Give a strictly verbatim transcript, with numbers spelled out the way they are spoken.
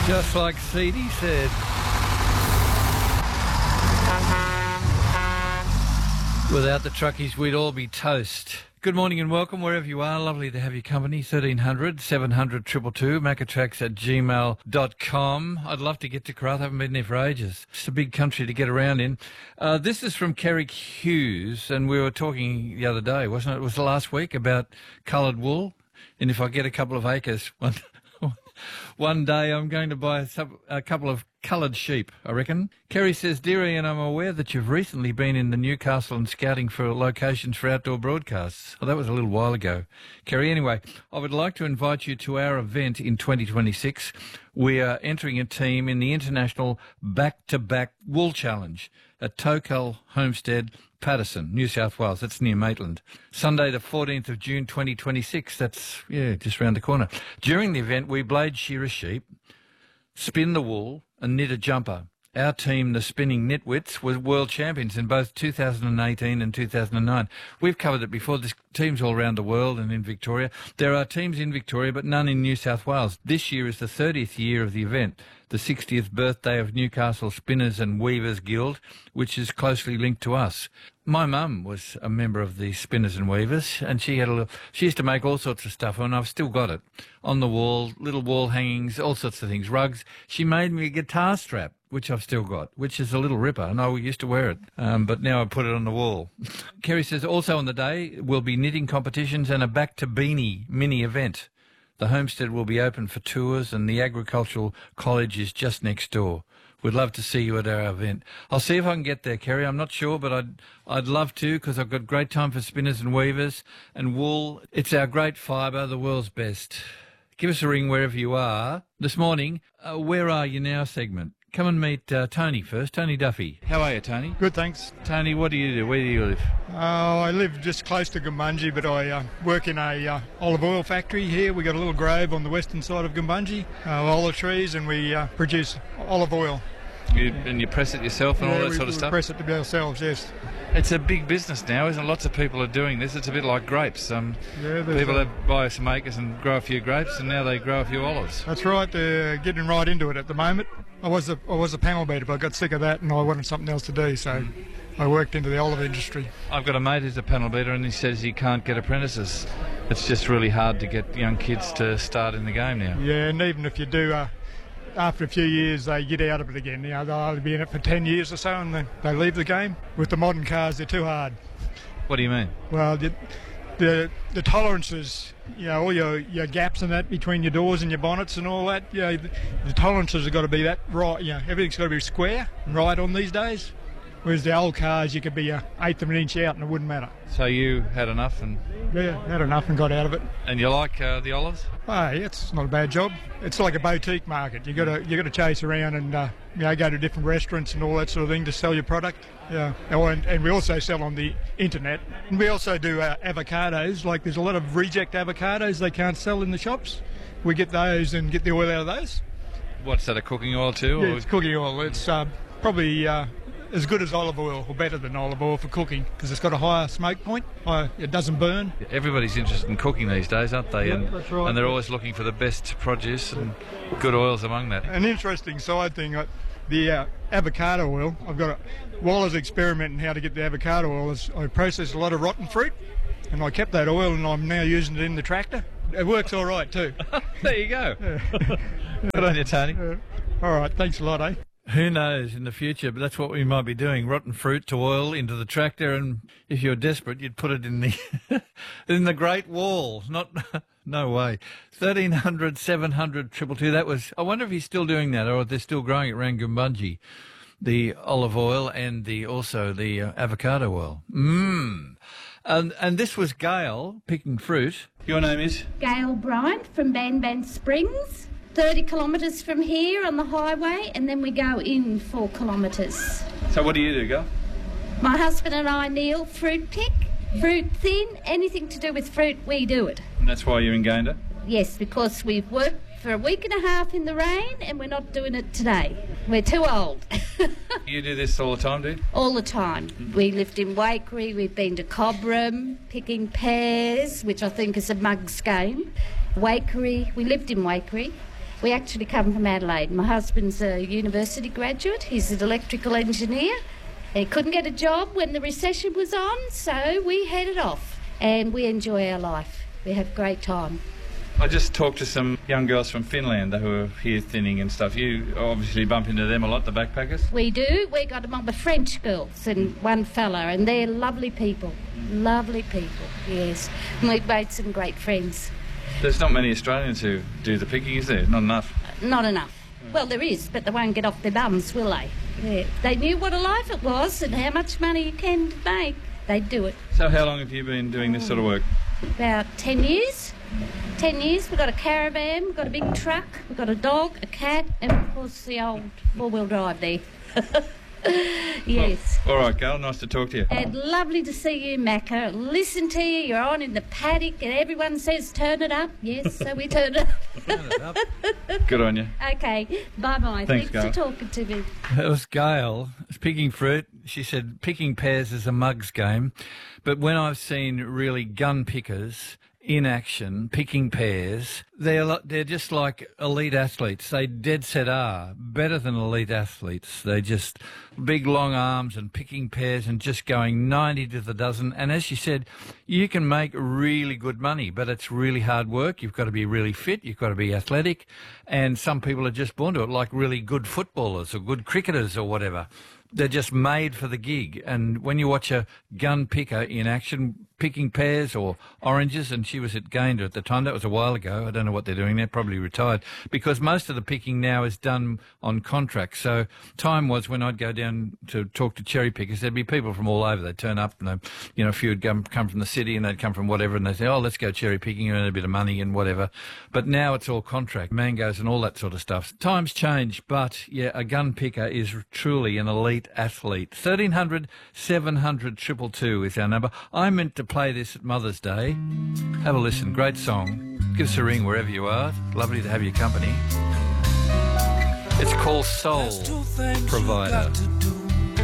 Just like Seedy said. Without the truckies, we'd all be toast. Good morning and welcome wherever you are. Lovely to have your company. thirteen hundred, seven hundred, two two two, macatrax at gmail dot com. I'd love to get to Karratha. I haven't been there for ages. It's a big country to get around in. Uh, this is from Kerry Hughes, and we were talking the other day, wasn't it? It was last week about coloured wool. And if I get a couple of acres, one, one day I'm going to buy a, sub, a couple of coloured sheep, I reckon. Kerry says, Dear Ian, I'm aware that you've recently been in the Newcastle and scouting for locations for outdoor broadcasts. Well, that was a little while ago. Kerry, anyway, I would like to invite you to our event in twenty twenty-six. We are entering a team in the International Back-to-Back Wool Challenge at Tokal Homestead, Patterson, New South Wales. That's near Maitland. Sunday the fourteenth of June twenty twenty-six. That's, yeah, just round the corner. During the event, we blade shear a sheep, spin the wool and knit a jumper. Our team, the Spinning Nitwits, was world champions in both two thousand eighteen and two thousand nine. We've covered it before. There's teams all around the world and in Victoria. There are teams in Victoria, but none in New South Wales. This year is the thirtieth year of the event, the sixtieth birthday of Newcastle Spinners and Weavers Guild, which is closely linked to us. My mum was a member of the Spinners and Weavers, and she had a little, she used to make all sorts of stuff, and I've still got it on the wall, little wall hangings, all sorts of things, rugs. She made me a guitar strap, which I've still got, which is a little ripper, and I used to wear it, um, but now I put it on the wall. Kerry says, also on the day will be knitting competitions and a back to beanie mini event. The homestead will be open for tours, and the agricultural college is just next door. We'd love to see you at our event. I'll see if I can get there, Kerry. I'm not sure, but I'd I'd love to, because I've got great time for spinners and weavers and wool. It's our great fibre, the world's best. Give us a ring wherever you are. This morning, uh, Where Are You Now segment. Come and meet uh, Tony first, Tony Duffy. How are you, Tony? Good, thanks. Tony, what do you do? Where do you live? Uh, I live just close to Gumbunji, but I uh, work in a uh, olive oil factory here. We've got a little grove on the western side of Gumbunji, uh, olive trees, and we uh, produce olive oil. You, and you press it yourself and yeah, all that we, sort of we stuff? press it to ourselves, yes. It's a big business now, isn't it? Lots of people are doing this. It's a bit like grapes. Um, yeah, people a, that buy some acres and grow a few grapes, and now they grow a few olives. That's right. They're getting right into it at the moment. I was a, I was a panel beater, but I got sick of that and I wanted something else to do, so mm. I worked into the olive industry. I've got a mate who's a panel beater, and he says he can't get apprentices. It's just really hard to get young kids to start in the game now. Yeah, and even if you do... Uh, after a few years, they get out of it again. You know, they'll only be in it for ten years or so, and they, they leave the game. With the modern cars, they're too hard. What do you mean? Well, the the, the tolerances, you know, all your, your gaps and that between your doors and your bonnets and all that, you know, the, the tolerances have got to be that right. You know, everything's got to be square and right on these days. Whereas the old cars, you could be an eighth of an inch out and it wouldn't matter. So you had enough and... Yeah, had enough and got out of it. And you like uh, the olives? Oh, yeah, it's not a bad job. It's like a boutique market. You got to you got to chase around and uh, you know, go to different restaurants and all that sort of thing to sell your product. Yeah, and, and we also sell on the internet. And we also do uh, avocados. Like there's a lot of reject avocados they can't sell in the shops. We get those and get the oil out of those. What's that, a cooking oil too? Yeah, or? it's cooking oil. It's uh, probably uh, as good as olive oil, or better than olive oil for cooking, because it's got a higher smoke point. Uh, it doesn't burn. Everybody's interested in cooking these days, aren't they? Yeah, and, that's right. and they're always looking for the best produce and good oils among that. An interesting side thing, uh, the uh, avocado oil, I've got a, while I was experimenting how to get the avocado oil, is I processed a lot of rotten fruit, and I kept that oil, and I'm now using it in the tractor. It works all right too. There you go. Yeah. Good on you, Tony. Uh, all right, thanks a lot, eh? Who knows in the future, but that's what we might be doing. Rotten fruit to oil into the tractor, and if you're desperate, you'd put it in the in the Great Wall. Not, no way. thirteen hundred, seven hundred, two two two. That was, I wonder if he's still doing that, or if they're still growing it around Gumbunji. The olive oil and the also the uh, avocado oil. Mmm. And, and this was Gail picking fruit. Your name is? Gail Bryant from Banban Springs. thirty kilometres from here on the highway, and then we go in four kilometres. So what do you do, Gail? My husband and I, Neil, fruit pick, fruit thin, anything to do with fruit, we do it. And that's why you're in Gayndah? Yes, because we've worked for a week and a half in the rain and we're not doing it today. We're too old. You do this all the time, do you? All the time. We lived in Waikerie, we've been to Cobram, picking pears, which I think is a mug's game. Waikerie, we lived in Waikerie. We actually come from Adelaide. My husband's a university graduate. He's an electrical engineer. He couldn't get a job when the recession was on, so we headed off. And we enjoy our life. We have a great time. I just talked to some young girls from Finland who are here thinning and stuff. You obviously bump into them a lot, the backpackers? We do. We got among the French girls and one fella, and they're lovely people. Lovely people, yes. And we've made some great friends. There's not many Australians who do the picking, is there? Not enough? Uh, not enough. Well, there is, but they won't get off their bums, will they? Yeah. They knew what a life it was and how much money you can make. They'd do it. So how long have you been doing this sort of work? About ten years. Ten years. We've got a caravan, we've got a big truck, we've got a dog, a cat, and of course the old four-wheel drive there. Yes. Well, all right, Gail, nice to talk to you. And lovely to see you, Macca. Listen to you, you're on in the paddock and everyone says turn it up. Yes, so we turn it up. Turn it up. Good on you. Okay, bye-bye. Thanks, Thanks Gail. for talking to me. That was Gail picking fruit. She said picking pears is a mug's game, but when I've seen really gun pickers in action, picking pears, they're li- they're just like elite athletes. They dead set are better than elite athletes. They just big long arms and picking pears and just going ninety to the dozen. And as you said, you can make really good money, but it's really hard work. You've got to be really fit. You've got to be athletic. And some people are just born to it, like really good footballers or good cricketers or whatever. They're just made for the gig. And when you watch a gun picker in action, picking pears or oranges, and she was at Gayndah at the time, that was a while ago. I don't know what they're doing. They're probably retired, because most of the picking now is done on contract. So time was when I'd go down to talk to cherry pickers, there'd be people from all over. They'd turn up, and they, you know, a few would come, come from the city, and they'd come from whatever, and they'd say, oh, let's go cherry picking, and earn a bit of money and whatever. But now it's all contract, mangoes and all that sort of stuff. Times change, but yeah, a gun picker is truly an elite athlete. thirteen hundred, seven hundred, two two two is our number. I meant to play this at Mother's Day. Have a listen. Great song. Give us a ring wherever you are. Lovely to have your company. It's called Soul Provider.